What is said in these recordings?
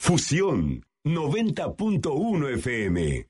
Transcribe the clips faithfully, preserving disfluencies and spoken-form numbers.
Fusión noventa punto uno F M.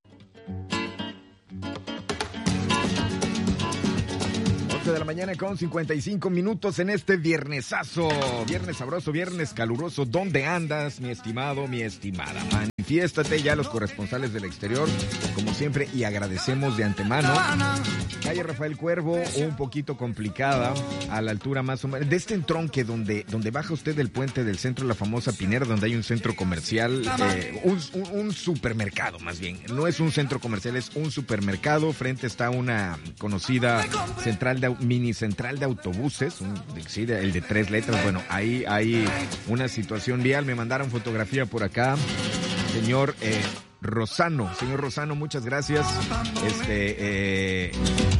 De la mañana con cincuenta y cinco minutos en este viernesazo, viernes sabroso, viernes caluroso. ¿Dónde andas, mi estimado, mi estimada? Manifiéstate ya los corresponsales del exterior, como siempre, y agradecemos de antemano. Calle Rafael Cuervo, un poquito complicada, a la altura más o menos de este entronque donde, donde baja usted del puente del centro, la famosa Pinera, donde hay un centro comercial, eh, un, un, un supermercado más bien. No es un centro comercial, es un supermercado. Frente está una conocida central de mini central de autobuses, un, sí, el de tres letras. Bueno, ahí hay una situación vial. Me mandaron fotografía por acá, señor eh, Rosano. Señor Rosano, muchas gracias. Este, eh,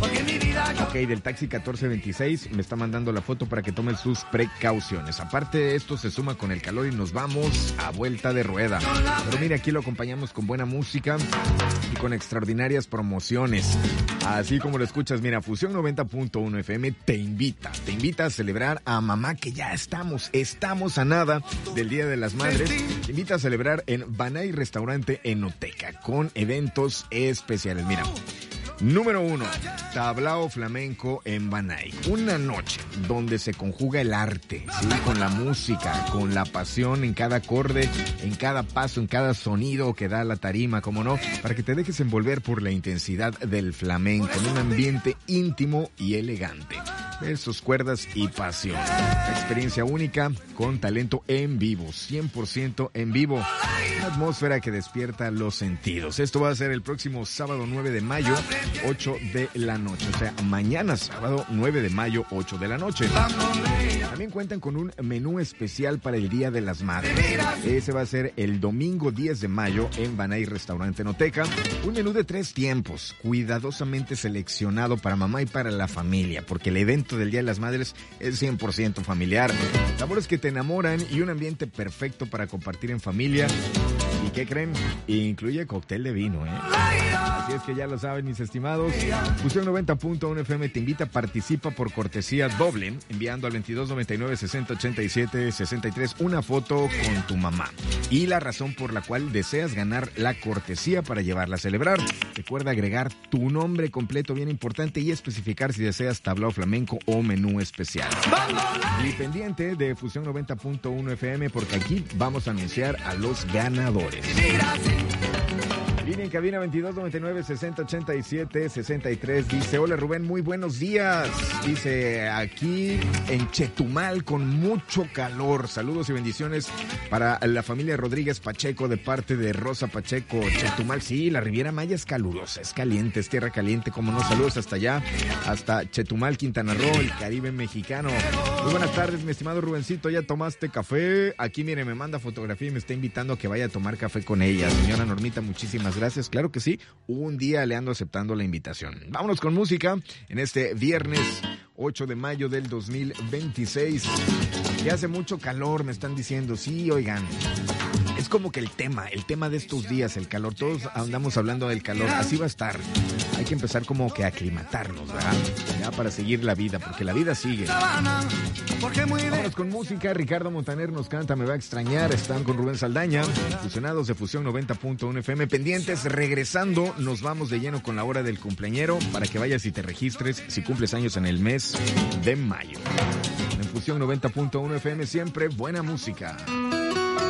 ok, del taxi catorce veintiséis me está mandando la foto para que tome sus precauciones. Aparte de esto, se suma con el calor y nos vamos a vuelta de rueda. Pero mire, aquí lo acompañamos con buena música y con extraordinarias promociones. Así como lo escuchas, mira, Fusión noventa punto uno F M te invita, te invita a celebrar a mamá, que ya estamos, estamos a nada del Día de las Madres. Te invita a celebrar en Banay Restaurante Enoteca con eventos especiales. Mira, número uno, tablao flamenco en Banay. Una noche donde se conjuga el arte, ¿sí? Con la música, con la pasión en cada acorde, en cada paso, en cada sonido que da la tarima, como no, para que te dejes envolver por la intensidad del flamenco, en un ambiente íntimo y elegante. Versos, cuerdas y pasión. Experiencia única con talento en vivo, cien por ciento en vivo. Una atmósfera que despierta los sentidos. Esto va a ser el próximo sábado nueve de mayo, ocho de la noche. O sea, mañana sábado nueve de mayo, ocho de la noche. También cuentan con un menú especial para el Día de las Madres. Ese va a ser el domingo diez de mayo en Banay Restaurante Enoteca. Un menú de tres tiempos, cuidadosamente seleccionado para mamá y para la familia, porque el evento del Día de las Madres es cien por ciento familiar. Sabores que te enamoran y un ambiente perfecto para compartir en familia. ¿Y qué creen? Incluye cóctel de vino, ¿eh? Así es que ya lo saben, mis estimados. Fusión noventa punto uno F M te invita, participa por cortesía doble, enviando al veintidós noventa y nueve sesenta ochenta y siete sesenta y tres una foto con tu mamá y la razón por la cual deseas ganar la cortesía para llevarla a celebrar. Recuerda agregar tu nombre completo, bien importante, y especificar si deseas tablao flamenco o menú especial. Y pendiente de Fusión noventa punto uno F M, porque aquí vamos a anunciar a los ganadores. Línea en cabina veintidós noventa y nueve sesenta ochenta y siete sesenta y tres. Dice, hola Rubén, muy buenos días. Dice, aquí en Chetumal con mucho calor. Saludos y bendiciones para la familia Rodríguez Pacheco de parte de Rosa Pacheco. Chetumal, sí, la Riviera Maya es calurosa, es caliente, es tierra caliente, como no. Saludos hasta allá, hasta Chetumal, Quintana Roo, el Caribe mexicano. Muy buenas tardes, mi estimado Rubencito, ¿ya tomaste café? Aquí, mire, me manda fotografía y me está invitando a que vaya a tomar café con ella. Señora Normita, muchísimas gracias. Claro que sí, un día le ando aceptando la invitación. Vámonos con música en este viernes ocho de mayo del dos mil veintiséis. Ya hace mucho calor, me están diciendo. Sí, oigan, es como que el tema, el tema de estos días, el calor. Todos andamos hablando del calor, así va a estar. Hay que empezar como que a aclimatarnos, ¿verdad? Ya para seguir la vida, porque la vida sigue. Vámonos con música. Ricardo Montaner nos canta Me va a extrañar. Están con Rubén Saldaña, fusionados de Fusión noventa punto uno F M. Pendientes, regresando, nos vamos de lleno con la hora del cumpleañero para que vayas y te registres si cumples años en el mes de mayo. En Fusión noventa punto uno F M, siempre buena música.